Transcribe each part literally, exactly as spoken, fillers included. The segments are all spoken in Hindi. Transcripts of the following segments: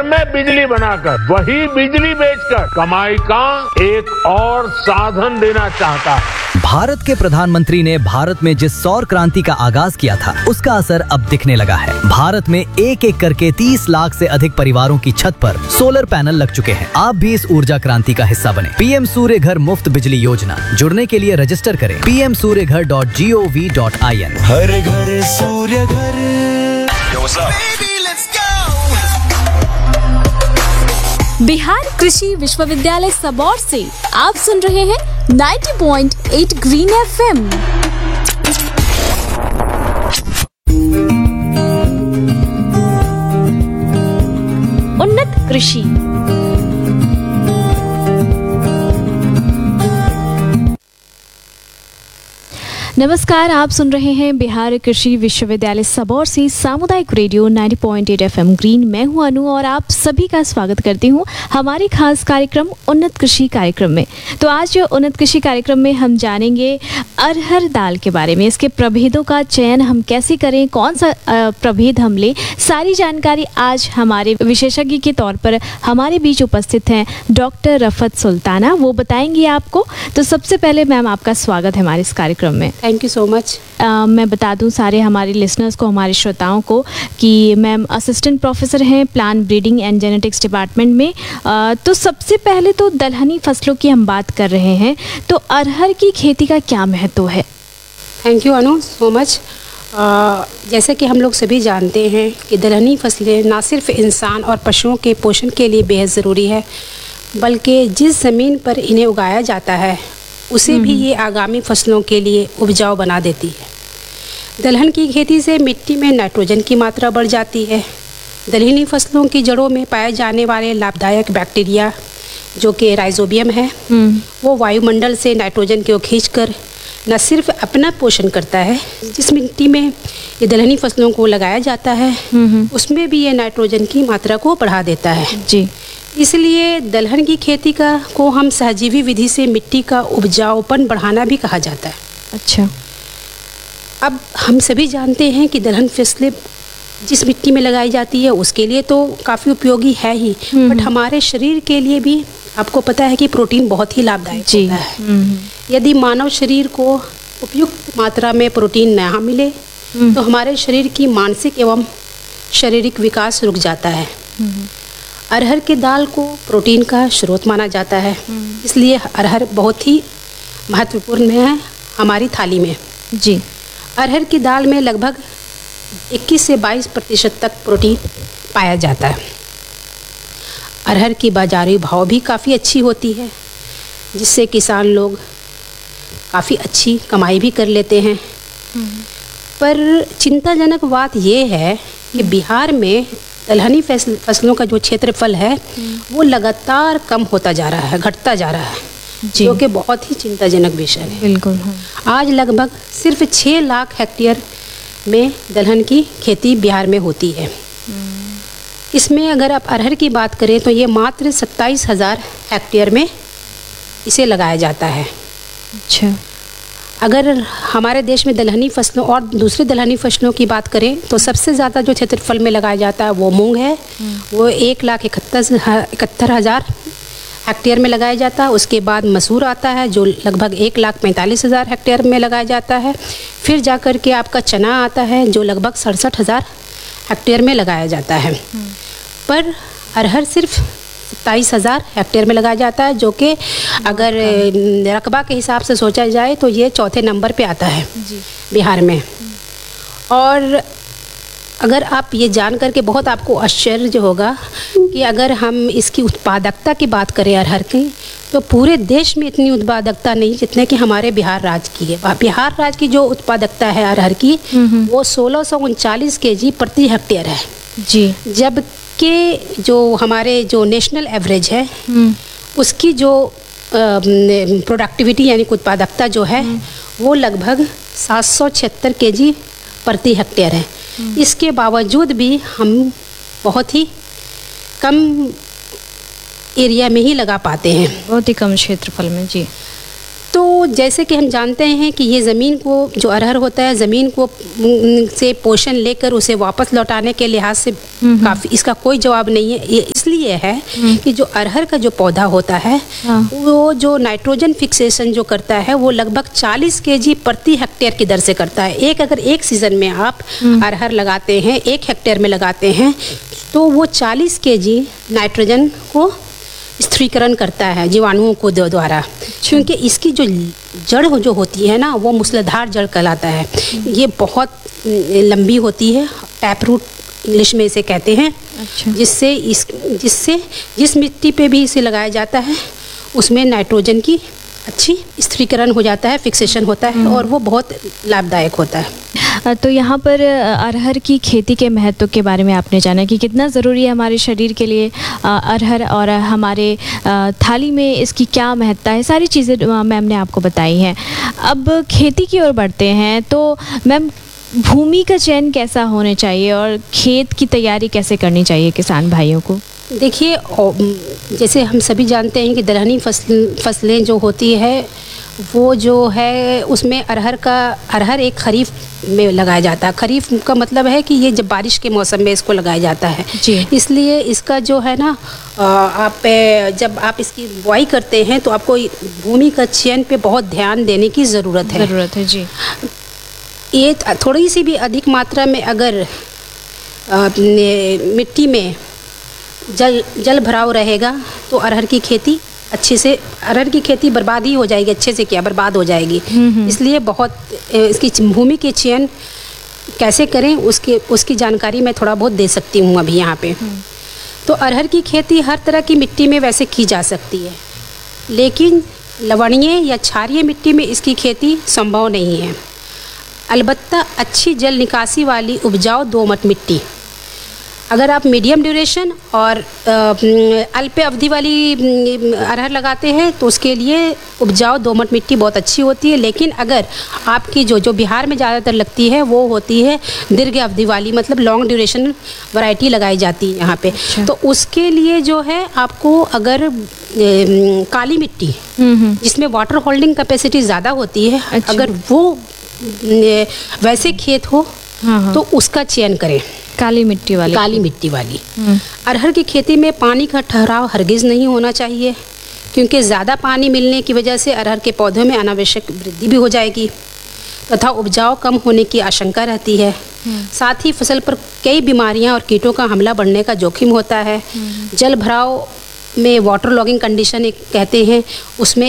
में बिजली बनाकर वही बिजली बेचकर कमाई का एक और साधन देना चाहता है। भारत के प्रधानमंत्री ने भारत में जिस सौर क्रांति का आगाज किया था, उसका असर अब दिखने लगा है। भारत में एक एक करके तीस लाख से अधिक परिवारों की छत पर सोलर पैनल लग चुके हैं। आप भी इस ऊर्जा क्रांति का हिस्सा बने। पीएम सूर्य घर मुफ्त बिजली योजना, जुड़ने के लिए रजिस्टर करें पी एम सूर्य घर dot G O V dot I N. हर घर सूर्य घर। बिहार कृषि विश्वविद्यालय सबौर से आप सुन रहे हैं नब्बे पॉइंट आठ ग्रीन एफएम। उन्नत कृषि। नमस्कार, आप सुन रहे हैं बिहार कृषि विश्वविद्यालय सबौर से सामुदायिक रेडियो नब्बे पॉइंट आठ एफएम ग्रीन। मैं हूं अनु और आप सभी का स्वागत करती हूं हमारे खास कार्यक्रम उन्नत कृषि कार्यक्रम में। तो आज उन्नत कृषि कार्यक्रम में हम जानेंगे अरहर दाल के बारे में, इसके प्रभेदों का चयन हम कैसे करें, कौन सा प्रभेद हम लें, सारी जानकारी आज हमारे विशेषज्ञ के तौर पर हमारे बीच उपस्थित हैं डॉक्टर रफत सुल्ताना, वो बताएंगी आपको। तो सबसे पहले मैम आपका स्वागत है हमारे इस कार्यक्रम में। Thank you so much. मैं बता दूं सारे हमारे लिसनर्स को, हमारे श्रोताओं को कि मैम असिस्टेंट प्रोफेसर हैं plant breeding and genetics department में। आ, तो सबसे पहले तो दलहनी फसलों की हम बात कर रहे हैं, तो अरहर की खेती का क्या महत्व है? Thank you Anu so much. जैसे कि हम लोग सभी जानते हैं कि दलहनी फसलें ना सिर्फ इंसान और पशुओं के पोषण के लिए बेहद ज़रूरी है, बल्कि जिस ज़मीन पर इन्हें उगाया जाता है उसे भी ये आगामी फसलों के लिए उपजाऊ बना देती है। दलहन की खेती से मिट्टी में नाइट्रोजन की मात्रा बढ़ जाती है। दलहनी फसलों की जड़ों में पाए जाने वाले लाभदायक बैक्टीरिया जो कि राइजोबियम है, वो वायुमंडल से नाइट्रोजन को खींचकर न सिर्फ अपना पोषण करता है, जिस मिट्टी में ये दलहनी फसलों को लगाया जाता है उसमें भी ये नाइट्रोजन की मात्रा को बढ़ा देता है जी। इसलिए दलहन की खेती का को हम सहजीवी विधि से मिट्टी का उपजाऊपन बढ़ाना भी कहा जाता है। अच्छा। अब हम सभी जानते हैं कि दलहन फसलें जिस मिट्टी में लगाई जाती है उसके लिए तो काफ़ी उपयोगी है ही, बट हमारे शरीर के लिए भी आपको पता है कि प्रोटीन बहुत ही लाभदायक होता है। यदि मानव शरीर को उपयुक्त मात्रा में प्रोटीन न मिले तो हमारे शरीर की मानसिक एवं शारीरिक विकास रुक जाता है। अरहर की दाल को प्रोटीन का स्रोत माना जाता है, इसलिए अरहर बहुत ही महत्वपूर्ण है हमारी थाली में जी। अरहर की दाल में लगभग इक्कीस से बाईस प्रतिशत तक प्रोटीन पाया जाता है। अरहर की बाजारी भाव भी काफ़ी अच्छी होती है, जिससे किसान लोग काफ़ी अच्छी कमाई भी कर लेते हैं। पर चिंताजनक बात यह है कि बिहार में दलहनी फसल फसलों का जो क्षेत्रफल है वो लगातार कम होता जा रहा है, घटता जा रहा है, जो कि बहुत ही चिंताजनक विषय है। बिल्कुल। आज लगभग सिर्फ छः लाख हेक्टेयर में दलहन की खेती बिहार में होती है। इसमें अगर आप अरहर की बात करें तो ये मात्र सत्ताईस हज़ार हेक्टेयर में इसे लगाया जाता है। अच्छा। अगर हमारे देश में दलहनी फसलों और दूसरे दलहनी फसलों की बात करें तो सबसे ज़्यादा जो क्षेत्रफल में लगाया जाता है वो मूंग है, वो एक लाख इकहत्तर इकहत्तर हज़ार हेक्टेयर में लगाया जाता है। उसके बाद मसूर आता है जो लगभग एक लाख पैंतालीस हज़ार हेक्टेयर में लगाया जाता है। फिर जा कर के आपका चना आता है जो लगभग सड़सठ हज़ार हेक्टेयर में लगाया जाता है। पर अरहर सिर्फ सत्ताईस हज़ार हेक्टेयर में लगाया जाता है, जो कि अगर रकबा के हिसाब से सोचा जाए तो ये चौथे नंबर पे आता है बिहार में। और अगर आप ये जान करके बहुत आपको आश्चर्य होगा कि अगर हम इसकी उत्पादकता की बात करें अरहर की, तो पूरे देश में इतनी उत्पादकता नहीं जितने कि हमारे बिहार राज्य की है। बिहार राज्य की जो उत्पादकता है अरहर की वो सोलह सौ उनचालीस के जी प्रति हेक्टेयर है जी, जबकि जो हमारे जो नेशनल एवरेज है उसकी जो प्रोडक्टिविटी यानी उत्पादकता जो है वो लगभग सात सौ छिहत्तर के जी प्रति हेक्टेयर है। इसके बावजूद भी हम बहुत ही कम एरिया में ही लगा पाते हैं, बहुत ही कम क्षेत्रफल में जी। तो तो जैसे कि हम जानते हैं कि ये ज़मीन को, जो अरहर होता है, ज़मीन को से पोषण लेकर उसे वापस लौटाने के लिहाज से काफ़ी इसका कोई जवाब नहीं है। ये इसलिए है कि जो अरहर का जो पौधा होता है वो जो नाइट्रोजन फिक्सेशन जो करता है वो लगभग चालीस केजी प्रति हेक्टेयर की दर से करता है। एक अगर एक सीज़न में आप अरहर लगाते हैं, एक हेक्टेयर में लगाते हैं, तो वो चालीस केजी नाइट्रोजन को स्थिरीकरण करता है जीवाणुओं को द्वारा, क्योंकि इसकी जो जड़ जो होती है ना वो मूसलाधार जड़ कहलाता है। ये बहुत लंबी होती है, टैप रूट इंग्लिश में इसे कहते हैं। अच्छा। जिससे इस जिससे जिस मिट्टी पे भी इसे लगाया जाता है उसमें नाइट्रोजन की अच्छी स्थिरीकरण हो जाता है, फिक्सेशन होता है और वो बहुत लाभदायक होता है। तो यहाँ पर अरहर की खेती के महत्व के बारे में आपने जाना कि कितना ज़रूरी है हमारे शरीर के लिए अरहर, और हमारे थाली में इसकी क्या महत्ता है, सारी चीज़ें मैम ने आपको बताई हैं। अब खेती की ओर बढ़ते हैं, तो मैम भूमि का चयन कैसा होना चाहिए और खेत की तैयारी कैसे करनी चाहिए किसान भाइयों को? देखिए, जैसे हम सभी जानते हैं कि दलहनी फसल फसलें जो होती है वो जो है उसमें अरहर का अरहर एक खरीफ में लगाया जाता है। खरीफ का मतलब है कि ये जब बारिश के मौसम में इसको लगाया जाता है जी। इसलिए इसका जो है ना, आप जब आप इसकी बुआई करते हैं तो आपको भूमि का चयन पे बहुत ध्यान देने की ज़रूरत है ज़रूरत है जी। ये थोड़ी सी भी अधिक मात्रा में अगर मिट्टी में जल जल भराव रहेगा तो अरहर की खेती अच्छे से अरहर की खेती बर्बाद ही हो जाएगी, अच्छे से क्या बर्बाद हो जाएगी। इसलिए बहुत इसकी भूमि के चयन कैसे करें उसके उसकी जानकारी मैं थोड़ा बहुत दे सकती हूँ अभी यहाँ पे। तो अरहर की खेती हर तरह की मिट्टी में वैसे की जा सकती है, लेकिन लवणीय या क्षारीय मिट्टी में इसकी खेती संभव नहीं है। अलबत्ता अच्छी जल निकासी वाली उपजाऊ दोमट मिट्टी, अगर आप मीडियम ड्यूरेशन और अल्प अवधि वाली अरहर लगाते हैं तो उसके लिए उपजाऊ दोमट मिट्टी बहुत अच्छी होती है। लेकिन अगर आपकी जो जो बिहार में ज़्यादातर लगती है वो होती है दीर्घ अवधि वाली, मतलब लॉन्ग ड्यूरेशन वैरायटी लगाई जाती है यहाँ पे। अच्छा। तो उसके लिए जो है आपको अगर ए, काली मिट्टी जिसमें वाटर होल्डिंग कैपेसिटी ज़्यादा होती है, अच्छा। अगर वो ए, वैसे खेत हो हाँ। तो उसका चयन करें, काली मिट्टी वाली काली मिट्टी वाली। अरहर की खेती में पानी का ठहराव हरगिज़ नहीं होना चाहिए, क्योंकि ज़्यादा पानी मिलने की वजह से अरहर के पौधों में अनावश्यक वृद्धि भी हो जाएगी तथा उपजाऊ कम होने की आशंका रहती है। साथ ही फसल पर कई बीमारियां और कीटों का हमला बढ़ने का जोखिम होता है। जल भराव में वाटर लॉगिंग कंडीशन एक कहते हैं, उसमें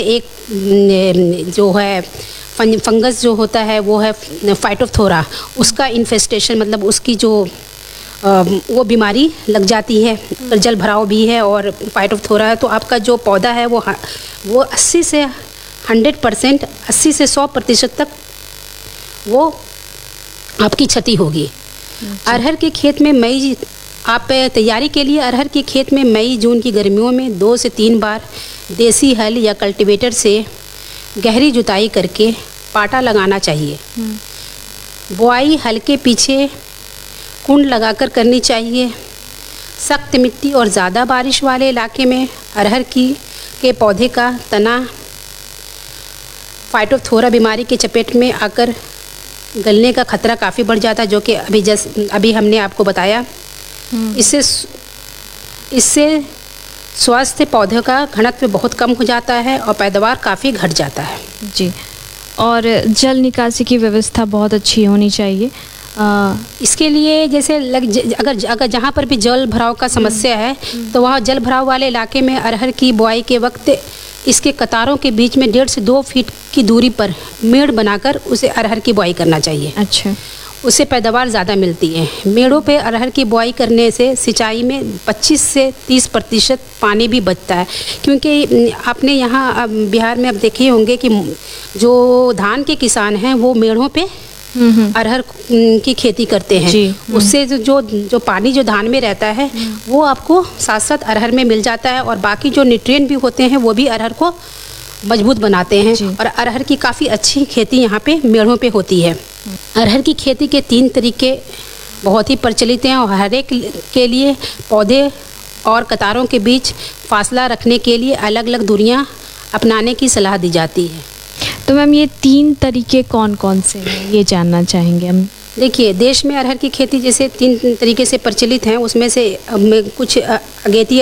एक जो है फंगस जो होता है वो है फाइटोप्थोरा, उसका इन्फेस्टेशन मतलब उसकी जो वो बीमारी लग जाती है। अगर जल भराव भी है और फाइटोप्थोरा है तो आपका जो पौधा है वो वो अस्सी से हंड्रेड परसेंट अस्सी से सौ प्रतिशत तक वो आपकी क्षति होगी। अरहर के खेत में मई आप तैयारी के लिए अरहर के खेत में मई जून की गर्मियों में दो से तीन बार देसी हल या कल्टीवेटर से गहरी जुताई करके पाटा लगाना चाहिए। बुआई हल्के पीछे कुंड लगाकर करनी चाहिए। सख्त मिट्टी और ज़्यादा बारिश वाले इलाके में अरहर की के पौधे का तना फाइटोप्थोरा बीमारी की चपेट में आकर गलने का खतरा काफ़ी बढ़ जाता है, जो कि अभी जस अभी हमने आपको बताया। इससे इससे स्वास्थ्य पौधों का घनत्व बहुत कम हो जाता है और पैदावार काफ़ी घट जाता है जी। और जल निकासी की व्यवस्था बहुत अच्छी होनी चाहिए। आ, इसके लिए जैसे लग ज, अगर अगर जहाँ पर भी जल भराव का समस्या है तो वहाँ जल भराव वाले इलाके में अरहर की बुआई के वक्त इसके कतारों के बीच में डेढ़ से दो फीट की दूरी पर मेड़ बनाकर उसे अरहर की बुआई करना चाहिए। अच्छा। उससे पैदावार ज़्यादा मिलती है। मेड़ों पे अरहर की बुआई करने से सिंचाई में पच्चीस से तीस प्रतिशत पानी भी बचता है, क्योंकि आपने यहाँ बिहार में अब देखे होंगे कि जो धान के किसान हैं वो मेड़ों पे अरहर की खेती करते हैं। उससे जो जो पानी जो धान में रहता है वो आपको साथ साथ अरहर में मिल जाता है और बाकी जो न्यूट्रिएंट भी होते हैं वो भी अरहर को मजबूत बनाते हैं और अरहर की काफ़ी अच्छी खेती यहाँ पे मेड़ों पे होती है। अरहर की खेती के तीन तरीके बहुत ही प्रचलित हैं और हर एक के लिए पौधे और कतारों के बीच फासला रखने के लिए अलग अलग दूरियाँ अपनाने की सलाह दी जाती है। तो मैम ये तीन तरीके कौन कौन से हैं, ये जानना चाहेंगे हम। देखिए, देश में अरहर की खेती जैसे तीन तरीके से प्रचलित हैं, उसमें से अब मैं कुछ अ, अगेती